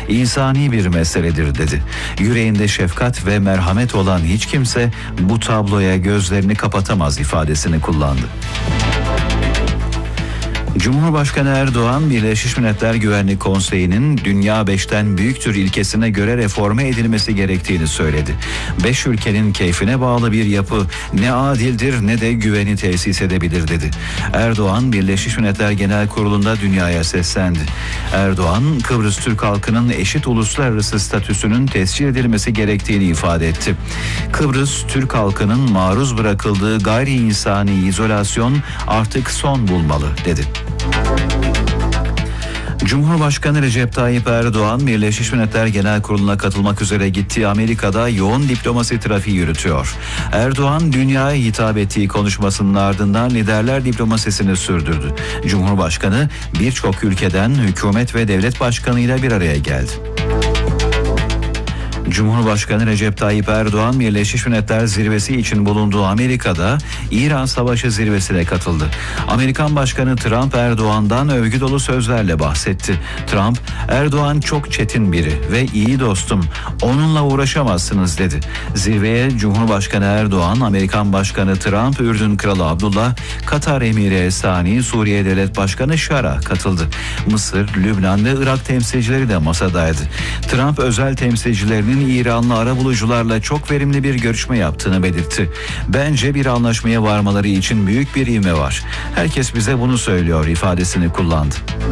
insani bir meseledir dedi. Yüreğinde şefkat ve merhamet olan hiç kimse bu tabloya gözlerini kapatamaz ifadesini kullandı. Cumhurbaşkanı Erdoğan, Birleşmiş Milletler Güvenlik Konseyi'nin Dünya 5'ten büyüktür ilkesine göre reforme edilmesi gerektiğini söyledi. 5 ülkenin keyfine bağlı bir yapı ne adildir ne de güveni tesis edebilir dedi. Erdoğan, Birleşmiş Milletler Genel Kurulu'nda dünyaya seslendi. Erdoğan, Kıbrıs Türk halkının eşit uluslararası statüsünün tescil edilmesi gerektiğini ifade etti. Kıbrıs Türk halkının maruz bırakıldığı gayri insani izolasyon artık son bulmalı dedi. Cumhurbaşkanı Recep Tayyip Erdoğan, Birleşmiş Milletler Genel Kurulu'na katılmak üzere gittiği Amerika'da yoğun diplomasi trafiği yürütüyor. Erdoğan, dünyaya hitap ettiği konuşmasının ardından liderler diplomasisini sürdürdü. Cumhurbaşkanı birçok ülkeden hükümet ve devlet başkanıyla bir araya geldi. Cumhurbaşkanı Recep Tayyip Erdoğan, Birleşmiş Milletler Zirvesi için bulunduğu Amerika'da İran Savaşı Zirvesi'ne katıldı. Amerikan Başkanı Trump, Erdoğan'dan övgü dolu sözlerle bahsetti. Trump, Erdoğan çok çetin biri ve iyi dostum, onunla uğraşamazsınız dedi. Zirveye Cumhurbaşkanı Erdoğan, Amerikan Başkanı Trump, Ürdün Kralı Abdullah, Katar Emiri Esani, Suriye Devlet Başkanı Şara katıldı. Mısır, Lübnan ve Irak temsilcileri de masadaydı. Trump, özel temsilcilerinin İranlı arabulucularla çok verimli bir görüşme yaptığını belirtti. Bence bir anlaşmaya varmaları için büyük bir ivme var. Herkes bize bunu söylüyor ifadesini kullandı.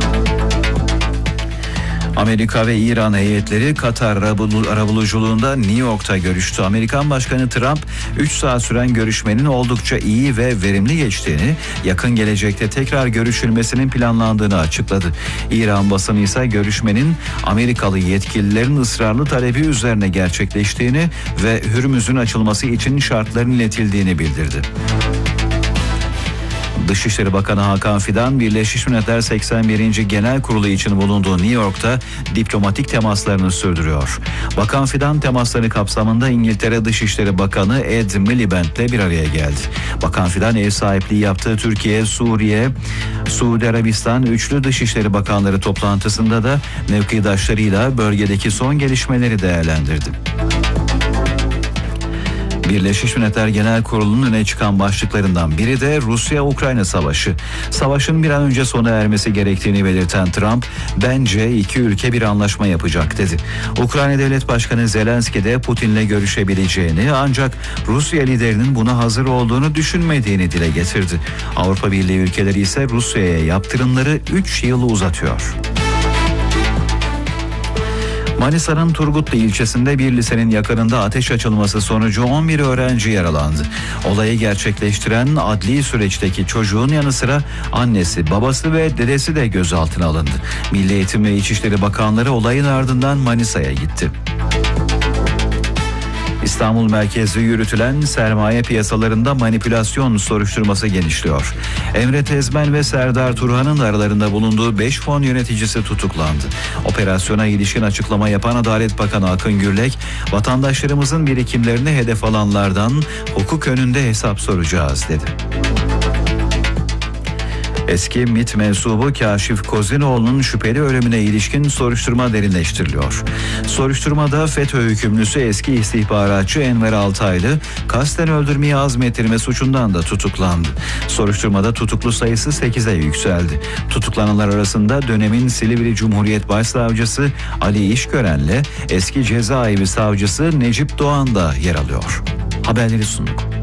Amerika ve İran heyetleri Katar arabuluculuğunda New York'ta görüştü. Amerikan Başkanı Trump 3 saat süren görüşmenin oldukça iyi ve verimli geçtiğini, yakın gelecekte tekrar görüşülmesinin planlandığını açıkladı. İran basını ise görüşmenin Amerikalı yetkililerin ısrarlı talebi üzerine gerçekleştiğini ve Hürmüz'ün açılması için şartların iletildiğini bildirdi. Dışişleri Bakanı Hakan Fidan, Birleşmiş Milletler 81. Genel Kurulu için bulunduğu New York'ta diplomatik temaslarını sürdürüyor. Bakan Fidan temasları kapsamında İngiltere Dışişleri Bakanı Ed Miliband'le bir araya geldi. Bakan Fidan ev sahipliği yaptığı Türkiye, Suriye, Suudi Arabistan üçlü Dışişleri Bakanları toplantısında da mevkidaşlarıyla bölgedeki son gelişmeleri değerlendirdi. Birleşmiş Milletler Genel Kurulu'nun öne çıkan başlıklarından biri de Rusya-Ukrayna savaşı. Savaşın bir an önce sona ermesi gerektiğini belirten Trump, bence iki ülke bir anlaşma yapacak dedi. Ukrayna Devlet Başkanı Zelenski de Putin'le görüşebileceğini, ancak Rusya liderinin buna hazır olduğunu düşünmediğini dile getirdi. Avrupa Birliği ülkeleri ise Rusya'ya yaptırımları 3 yıl uzatıyor. Manisa'nın Turgutlu ilçesinde bir lisenin yakınında ateş açılması sonucu 11 öğrenci yaralandı. Olayı gerçekleştiren adli süreçteki çocuğun yanı sıra annesi, babası ve dedesi de gözaltına alındı. Milli Eğitim ve İçişleri Bakanları olayın ardından Manisa'ya gitti. İstanbul merkezli yürütülen sermaye piyasalarında manipülasyon soruşturması genişliyor. Emre Tezmen ve Serdar Turhan'ın aralarında bulunduğu 5 fon yöneticisi tutuklandı. Operasyona ilişkin açıklama yapan Adalet Bakanı Akın Gürlek, vatandaşlarımızın birikimlerini hedef alanlardan hukuk önünde hesap soracağız dedi. Eski MİT mensubu Kaşif Kozinoğlu'nun şüpheli ölümüne ilişkin soruşturma derinleştiriliyor. Soruşturmada FETÖ hükümlüsü eski istihbaratçı Enver Altaylı kasten öldürmeyi azmettirme suçundan da tutuklandı. Soruşturmada tutuklu sayısı 8'e yükseldi. Tutuklananlar arasında dönemin Silivri Cumhuriyet Başsavcısı Ali İşgören'le eski cezaevi savcısı Necip Doğan da yer alıyor. Haberleri sunduk.